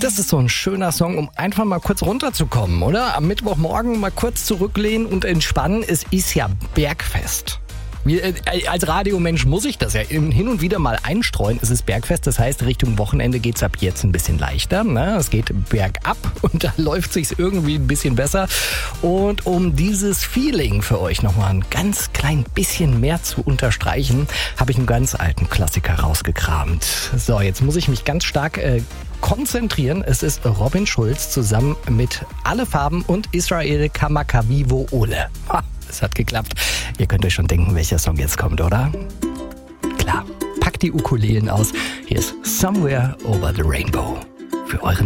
Das ist so ein schöner Song, um einfach mal kurz runterzukommen, oder? Am Mittwochmorgen mal kurz zurücklehnen und entspannen. Es ist ja Bergfest. Als Radiomensch muss ich das ja hin und wieder mal einstreuen. Es ist Bergfest, das heißt, Richtung Wochenende geht's ab jetzt ein bisschen leichter. Ne? Es geht bergab und da läuft sich's irgendwie ein bisschen besser. Und um dieses Feeling für euch nochmal ein ganz klein bisschen mehr zu unterstreichen, habe ich einen ganz alten Klassiker rausgekramt. So, jetzt muss ich mich ganz stark konzentrieren. Es ist Robin Schulz zusammen mit Alle Farben und Israel Kamakawiwo Ole. Es hat geklappt. Ihr könnt euch schon denken, welcher Song jetzt kommt, oder? Klar, packt die Ukulelen aus. Hier ist Somewhere Over the Rainbow für euren